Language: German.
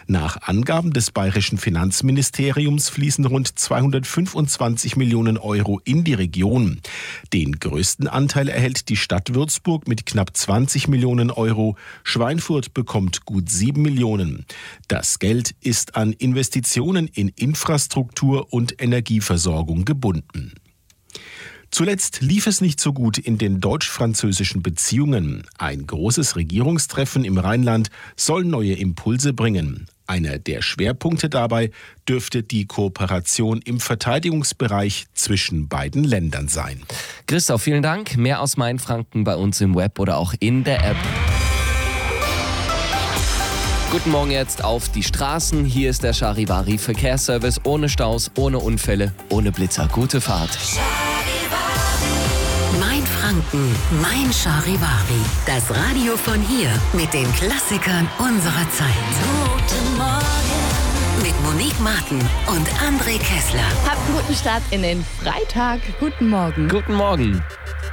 Nach Angaben des bayerischen Finanzministeriums fließen rund 225 Millionen Euro in die Region. Den größten Anteil erhält die Stadt Würzburg mit knapp 20 Millionen Euro. Schweinfurt bekommt gut 7 Millionen. Das Geld ist an Investitionen in Infrastruktur und Energieversorgung gebunden. Zuletzt lief es nicht so gut in den deutsch-französischen Beziehungen. Ein großes Regierungstreffen im Rheinland soll neue Impulse bringen. Einer der Schwerpunkte dabei dürfte die Kooperation im Verteidigungsbereich zwischen beiden Ländern sein. Christoph, vielen Dank. Mehr aus Mainfranken bei uns im Web oder auch in der App. Guten Morgen jetzt auf die Straßen. Hier ist der Charivari Verkehrsservice. Ohne Staus, ohne Unfälle, ohne Blitzer. Gute Fahrt. Mainfranken, mein Charivari. Das Radio von hier mit den Klassikern unserer Zeit. Guten Morgen. Mit Monique Martin und André Kessler. Habt einen guten Start in den Freitag. Guten Morgen. Guten Morgen.